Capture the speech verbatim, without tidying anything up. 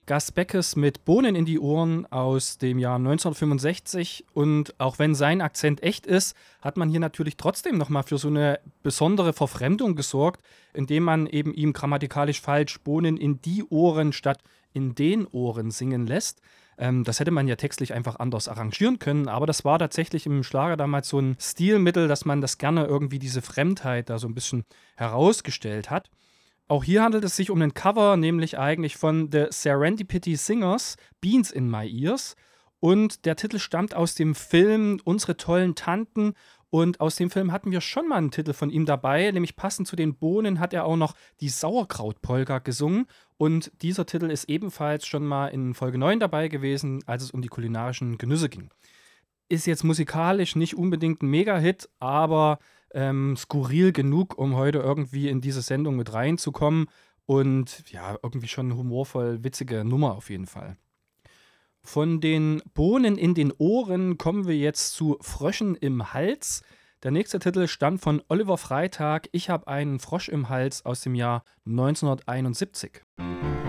Gus Beckes mit Bohnen in die Ohren aus dem Jahr neunzehnhundertfünfundsechzig. Und auch wenn sein Akzent echt ist, hat man hier natürlich trotzdem nochmal für so eine besondere Verfremdung gesorgt, indem man eben ihm grammatikalisch falsch Bohnen in die Ohren statt in den Ohren singen lässt. Ähm, das hätte man ja textlich einfach anders arrangieren können, aber das war tatsächlich im Schlager damals so ein Stilmittel, dass man das gerne irgendwie diese Fremdheit da so ein bisschen herausgestellt hat. Auch hier handelt es sich um ein Cover, nämlich eigentlich von The Serendipity Singers, Beans in My Ears. Und der Titel stammt aus dem Film Unsere tollen Tanten. Und aus dem Film hatten wir schon mal einen Titel von ihm dabei, nämlich passend zu den Bohnen hat er auch noch die Sauerkrautpolka gesungen. Und dieser Titel ist ebenfalls schon mal in Folge neun dabei gewesen, als es um die kulinarischen Genüsse ging. Ist jetzt musikalisch nicht unbedingt ein Mega-Hit, aber ähm, skurril genug, um heute irgendwie in diese Sendung mit reinzukommen. Und ja, irgendwie schon eine humorvoll witzige Nummer auf jeden Fall. Von den Bohnen in den Ohren kommen wir jetzt zu Fröschen im Hals. Der nächste Titel stammt von Oliver Freitag. Ich habe einen Frosch im Hals aus dem Jahr neunzehnhunderteinundsiebzig.